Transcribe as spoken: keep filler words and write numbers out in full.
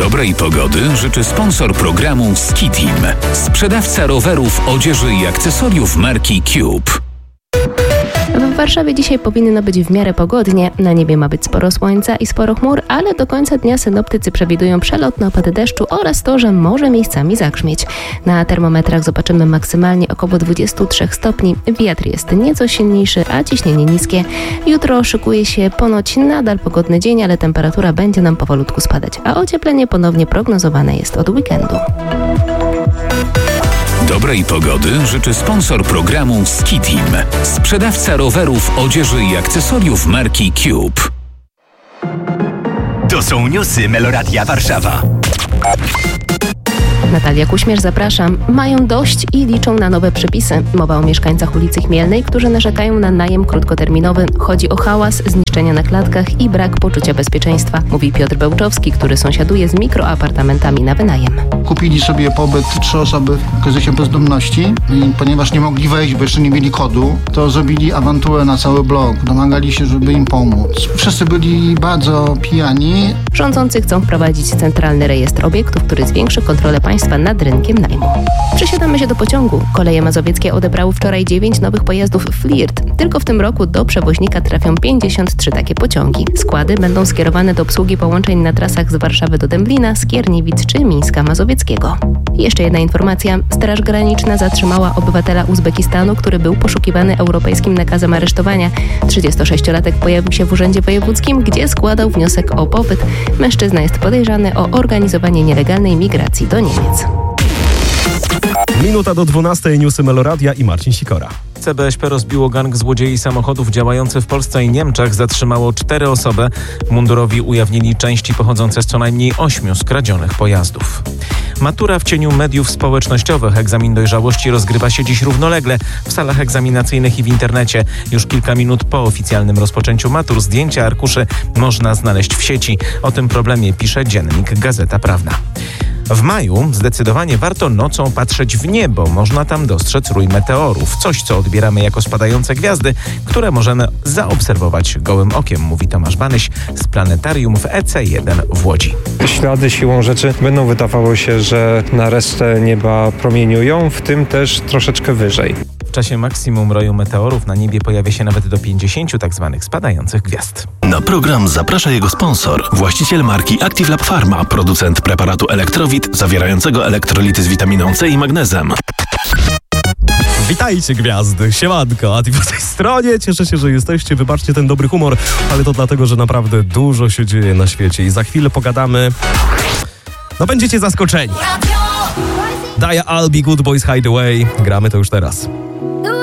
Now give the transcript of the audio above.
Dobrej pogody życzy sponsor programu Ski Team. Sprzedawca rowerów, odzieży i akcesoriów marki Cube. W Warszawie dzisiaj powinno być w miarę pogodnie. Na niebie ma być sporo słońca i sporo chmur, ale do końca dnia synoptycy przewidują przelotne opady deszczu oraz to, że może miejscami zagrzmieć. Na termometrach zobaczymy maksymalnie około dwadzieścia trzy stopni. Wiatr jest nieco silniejszy, a ciśnienie niskie. Jutro szykuje się ponoć nadal pogodny dzień, ale temperatura będzie nam powolutku spadać, a ocieplenie ponownie prognozowane jest od weekendu. Dobrej pogody życzy sponsor programu Ski Team. Sprzedawca rowerów, odzieży i akcesoriów marki Cube. To są newsy Meloradia Warszawa. Natalia Kuśmierz, zapraszam. Mają dość i liczą na nowe przepisy. Mowa o mieszkańcach ulicy Chmielnej, którzy narzekają na najem krótkoterminowy. Chodzi o hałas, zniszczenia na klatkach i brak poczucia bezpieczeństwa, mówi Piotr Bełczowski, który sąsiaduje z mikroapartamentami na wynajem. Kupili sobie pobyt trzy osoby w kryzysie bezdomności i ponieważ nie mogli wejść, bo jeszcze nie mieli kodu, to zrobili awanturę na cały blok. Domagali się, żeby im pomóc. Wszyscy byli bardzo pijani. Rządzący chcą wprowadzić centralny rejestr obiektów, który zwiększy kontrolę państwa nad rynkiem najmu. Przesiadamy się do pociągu. Koleje mazowieckie odebrały wczoraj dziewięć nowych pojazdów Flirt. Tylko w tym roku do przewoźnika trafią pięćdziesiąt trzy takie pociągi. Składy będą skierowane do obsługi połączeń na trasach z Warszawy do Dęblina, Skierniewic czy Mińska Mazowieckiego. Jeszcze jedna informacja. Straż Graniczna zatrzymała obywatela Uzbekistanu, który był poszukiwany europejskim nakazem aresztowania. trzydziestosześciolatek pojawił się w Urzędzie Wojewódzkim, gdzie składał wniosek o pobyt. Mężczyzna jest podejrzany o organizowanie nielegalnej migracji do Niemiec. Minuta do dwunastej, newsy Meloradia i Marcin Sikora. C B S P rozbiło gang złodziei samochodów działający w Polsce i Niemczech. Zatrzymało cztery osoby. Mundurowi ujawnili części pochodzące z co najmniej ośmiu skradzionych pojazdów. Matura w cieniu mediów społecznościowych. Egzamin dojrzałości rozgrywa się dziś równolegle w salach egzaminacyjnych i w internecie. Już kilka minut po oficjalnym rozpoczęciu matur zdjęcia arkuszy można znaleźć w sieci. O tym problemie pisze dziennik Gazeta Prawna. W maju zdecydowanie warto nocą patrzeć w niebo. Można tam dostrzec rój meteorów. Coś, co odbieramy jako spadające gwiazdy, które możemy zaobserwować gołym okiem, mówi Tomasz Banyś z planetarium w E C jeden w Łodzi. Ślady siłą rzeczy będą wydawało się, że na resztę nieba promieniują, w tym też troszeczkę wyżej. W czasie maksimum roju meteorów na niebie pojawia się nawet do pięćdziesięciu tak zwanych spadających gwiazd. Na program zaprasza jego sponsor, właściciel marki Active Lab Pharma, producent preparatu Elektrowit zawierającego elektrolity z witaminą C i magnezem. Witajcie gwiazdy, siemanko, a ty po tej stronie, cieszę się, że jesteście, wybaczcie ten dobry humor, ale to dlatego, że naprawdę dużo się dzieje na świecie i za chwilę pogadamy, no będziecie zaskoczeni. Daja Albi, Good Boys Hideaway, gramy to już teraz.